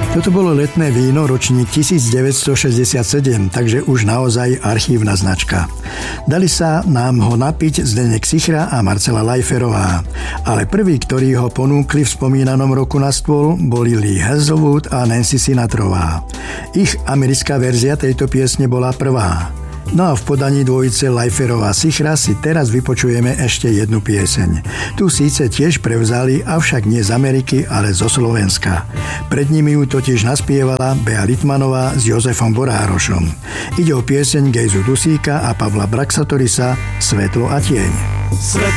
Toto bolo letné víno, ročník 1967, takže už naozaj archívna značka. Dali sa nám ho napiť Zdeněk Sichra a Marcela Lajferová. Ale prví, ktorí ho ponúkli v spomínanom roku na stôl, boli Lee Hazelwood a Nancy Sinatrová. Ich americká verzia tejto piesne bola prvá. No a v podaní dvojice Lajferová Sichra si teraz vypočujeme ešte jednu pieseň. Tu síce tiež prevzali, avšak nie z Ameriky, ale zo Slovenska. Pred nimi ju totiž naspievala Bea Littmanová s Jozefom Borárošom. Ide o pieseň Gejzu Dusíka a Pavla Braxatorisa Svetlo a tieň. Svetlo